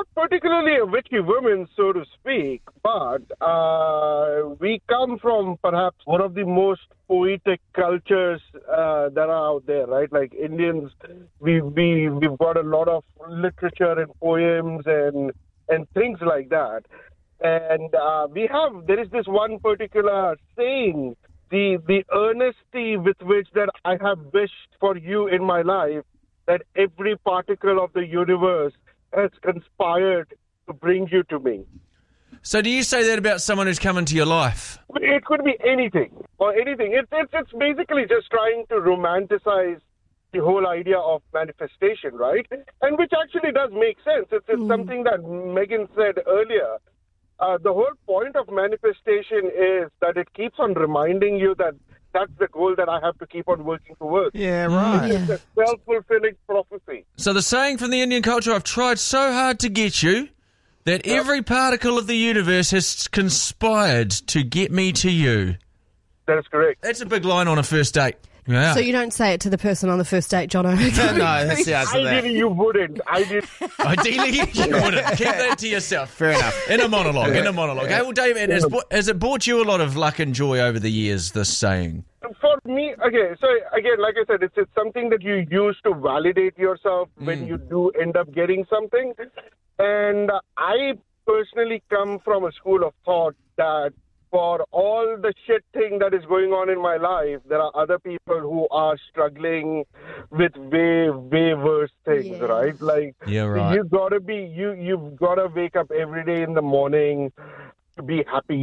not particularly a witchy woman, so to speak, but we come from perhaps one of the most poetic cultures that are out there, right? Like Indians, we've got a lot of literature and poems and things like that. And there is this one particular saying, the earnesty with which that I have wished for you in my life, that every particle of the universe has conspired to bring you to me. So do you say that about someone who's come into your life? It could be anything or anything. It's basically just trying to romanticize the whole idea of manifestation, right? And which actually does make sense. It's something that Megan said earlier. The whole point of manifestation is that it keeps on reminding you that that's the goal that I have to keep on working towards. Yeah, right. It's a self-fulfilling prophecy. So the saying from the Indian culture, I've tried so hard to get you, that every particle of the universe has conspired to get me to you. That is correct. That's a big line on a first date. Yeah. So you don't say it to the person on the first date, Jono? No, that's the answer to that. Ideally, you wouldn't. Ideally, you wouldn't. Keep that to yourself. Fair enough. In a monologue. Okay, well, Dave, has it brought you a lot of luck and joy over the years, this saying? For me, okay, so again, like I said, it's something that you use to validate yourself when you do end up getting something. And I personally come from a school of thought that for all the shit thing that is going on in my life, there are other people who are struggling with way, way worse things, right? Like, right. You've got to wake up every day in the morning to be happy.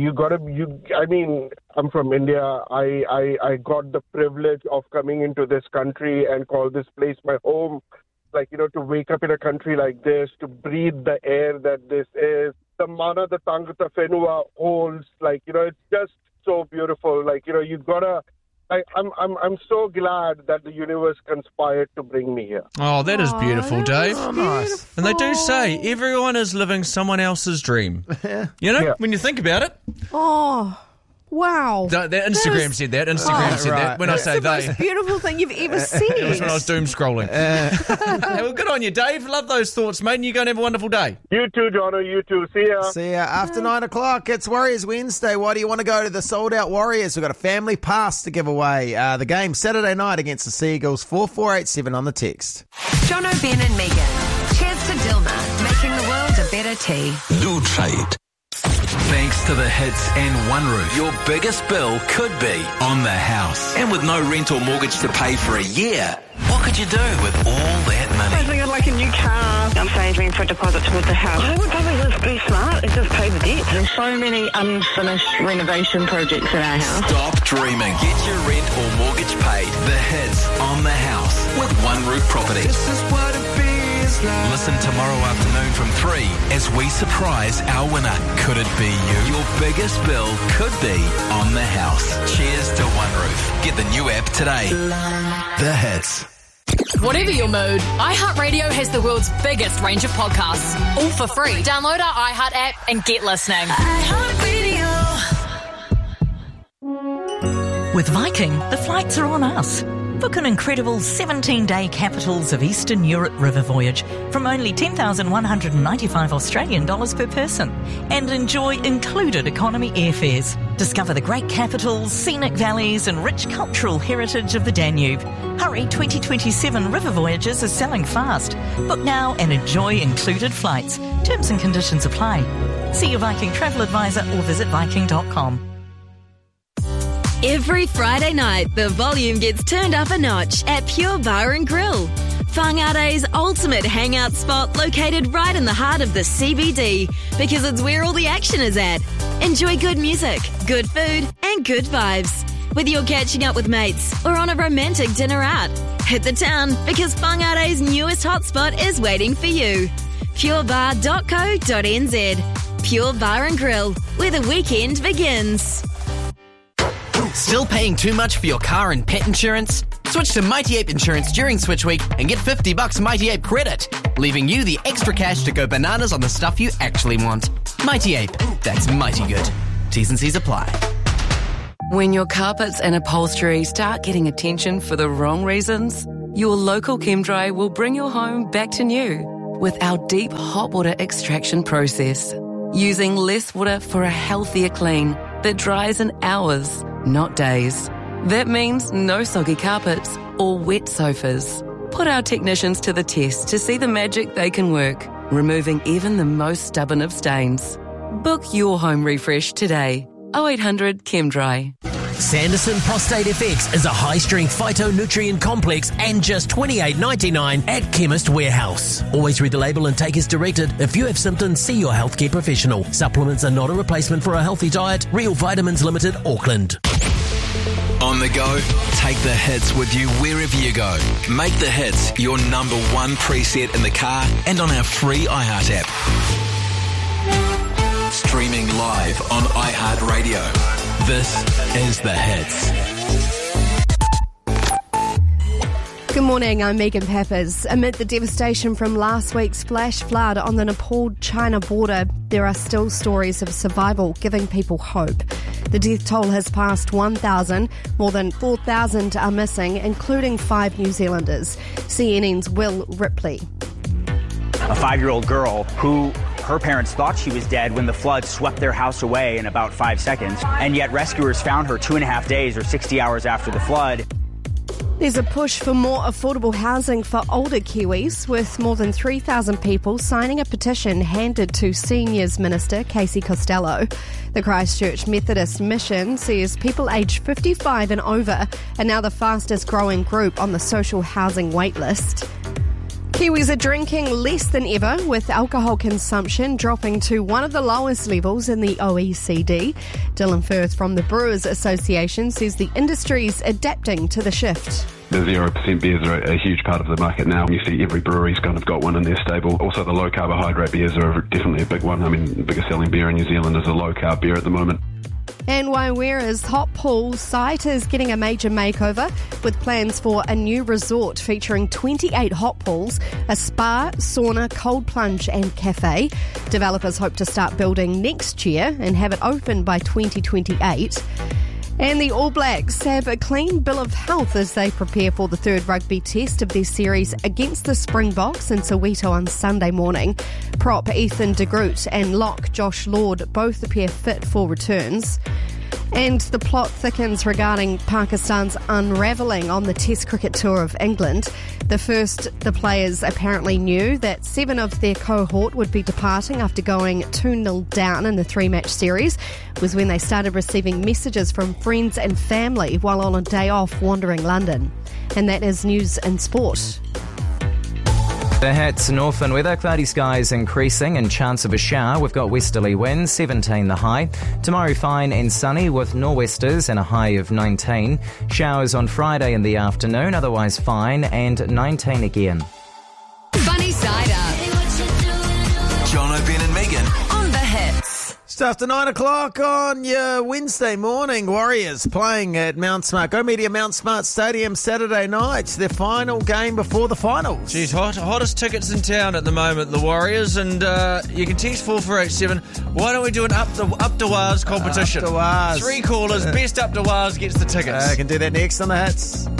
I'm from India. I got the privilege of coming into this country and call this place my home. Like, to wake up in a country like this, to breathe the air that this is. The mana the tangata whenua holds, it's just so beautiful. You gotta. I'm so glad that the universe conspired to bring me here. Oh, that is beautiful, Dave. Oh, nice. And they do say everyone is living someone else's dream. When you think about it. Oh. Wow. That Instagram said that. Instagram said that. When I say That's they. the most beautiful thing you've ever said. It was when I was doom scrolling. Well, good on you, Dave. Love those thoughts, mate. And you go and have a wonderful day. You too, Jono. You too. See ya. See ya. After 9 o'clock, it's Warriors Wednesday. Why do you want to go to the sold-out Warriors? We've got a family pass to give away. The game Saturday night against the Seagulls. 4487 on the text. Jono, Ben and Megan. Cheers to Dilmah, making the world a better tea. New trade. Thanks to the hits and One Roof, your biggest bill could be on the house. And with no rent or mortgage to pay for a year, what could you do with all that money? I think I'd like a new car. I'm saving for a deposit towards the house. I would probably just be smart and just pay the debt. There's so many unfinished renovation projects in our house. Stop dreaming. Get your rent or mortgage paid. The hits on the house with One Roof Property. This is what it feels like. Listen tomorrow afternoon from 3 as we surprise our winner. Could it be you? Your biggest bill could be on the house. Cheers to One Roof. Get the new app today. The hits. Whatever your mood, iHeartRadio has the world's biggest range of podcasts, all for free. Download our iHeart app and get listening. With Viking, the flights are on us. Book an incredible 17-day Capitals of Eastern Europe river voyage from only 10,195 Australian dollars per person and enjoy included economy airfares. Discover the great capitals, scenic valleys and rich cultural heritage of the Danube. Hurry, 2027 river voyages are selling fast. Book now and enjoy included flights. Terms and conditions apply. See your Viking travel advisor or visit Viking.com. Every Friday night, the volume gets turned up a notch at Pure Bar and Grill. Whangare's ultimate hangout spot located right in the heart of the CBD because it's where all the action is at. Enjoy good music, good food and good vibes. Whether you're catching up with mates or on a romantic dinner out, hit the town because Whangare's newest hotspot is waiting for you. purebar.co.nz. Pure Bar and Grill, where the weekend begins. Still paying too much for your car and pet insurance? Switch to Mighty Ape Insurance during Switch Week and get $50 Mighty Ape credit, leaving you the extra cash to go bananas on the stuff you actually want. Mighty Ape, that's mighty good. T's and C's apply. When your carpets and upholstery start getting attention for the wrong reasons, your local ChemDry will bring your home back to new. with our deep hot water extraction process, using less water for a healthier clean that dries in hours, not days. That means no soggy carpets or wet sofas. Put our technicians to the test to see the magic they can work, removing even the most stubborn of stains. Book your home refresh today. 0800 ChemDry. Sanderson Prostate FX is a high-strength phytonutrient complex and just $28.99 at Chemist Warehouse. Always read the label and take as directed. If you have symptoms, see your healthcare professional. Supplements are not a replacement for a healthy diet. Real Vitamins Limited, Auckland. On the go, take the hits with you wherever you go. Make the hits your number one preset in the car and on our free iHeart app. Streaming live on iHeartRadio. This is The Hits. Good morning, I'm Megan Peppers. Amid the devastation from last week's flash flood on the Nepal-China border, there are still stories of survival giving people hope. The death toll has passed 1,000. More than 4,000 are missing, including 5 New Zealanders. CNN's Will Ripley. A 5-year-old girl who her parents thought she was dead when the flood swept their house away in about 5 seconds, and yet rescuers found her 2.5 days or 60 hours after the flood. There's a push for more affordable housing for older Kiwis, with more than 3,000 people signing a petition handed to Seniors Minister Casey Costello. The Christchurch Methodist Mission says people aged 55 and over are now the fastest growing group on the social housing waitlist. Kiwis are drinking less than ever, with alcohol consumption dropping to one of the lowest levels in the OECD. Dylan Firth from the Brewers Association says the industry's adapting to the shift. The 0% beers are a huge part of the market now. You see every brewery's kind of got one in their stable. Also the low carbohydrate beers are definitely a big one. I mean, the biggest selling beer in New Zealand is a low carb beer at the moment. And Waiwera's hot pool site is getting a major makeover, with plans for a new resort featuring 28 hot pools, a spa, sauna, cold plunge and cafe. Developers hope to start building next year and have it open by 2028. And the All Blacks have a clean bill of health as they prepare for the third rugby test of their series against the Springboks in Soweto on Sunday morning. Prop Ethan de Groot and lock Josh Lord both appear fit for returns. And the plot thickens regarding Pakistan's unravelling on the Test cricket tour of England. The players apparently knew that 7 of their cohort would be departing after going 2-0 down in the 3-match series, was when they started receiving messages from friends and family while on a day off wandering London. And that is news and sport. The Hits, Northern weather, cloudy skies increasing and chance of a shower. We've got westerly winds, 17 the high. Tomorrow fine and sunny with nor'westers and a high of 19. Showers on Friday in the afternoon, otherwise fine and 19 again. Funny Side Up. Jono, Ben and Megan. On The Hits. Just after 9 o'clock on your Wednesday morning, Warriors playing at Mount Smart. Go Media Mount Smart Stadium Saturday night. Their final game before the finals. Geez, hottest tickets in town at the moment, the Warriors, and you can text 4487. Why don't we do an up to Wars competition? Up to Wars. 3 callers, best up to Wars gets the tickets. I can do that next on The Hits.